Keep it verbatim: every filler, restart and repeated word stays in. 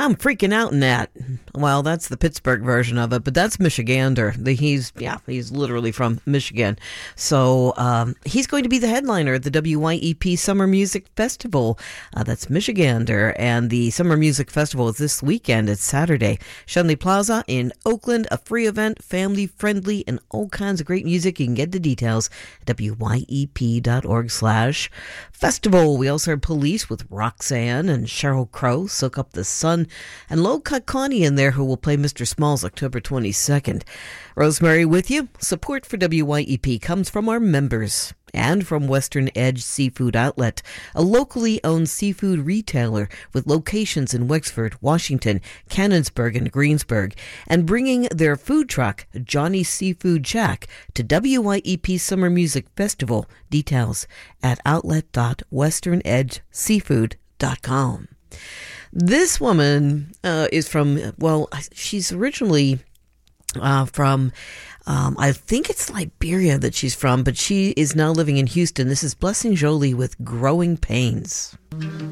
I'm freaking out in that. Well, that's the Pittsburgh version of it, but that's Michigander. The, he's, yeah, he's literally from Michigan. So um, he's going to be the headliner at the W Y E P Summer Music Festival. Uh, that's Michigander, and the Summer Music Festival is this weekend. It's Saturday. Shenley Plaza in Oakland, a free event, family-friendly, and all kinds of great music. You can get the details at W Y E P dot org slash festival. We also heard Police with Roxanne and Sheryl Crow, Soak Up the Sun, and Low Cut Connie in there, who will play Mister Smalls October twenty-second. Rosemary with you. Support for W Y E P comes from our members and from Western Edge Seafood Outlet, a locally owned seafood retailer with locations in Wexford, Washington, Canonsburg, and Greensburg, and bringing their food truck, Johnny's Seafood Shack, to W Y E P Summer Music Festival. Details at outlet dot western edge seafood dot com. This woman uh, is from, well, she's originally uh, from, um, I think it's Liberia that she's from, but she is now living in Houston. This is Blessing Jolie with Growing Pains.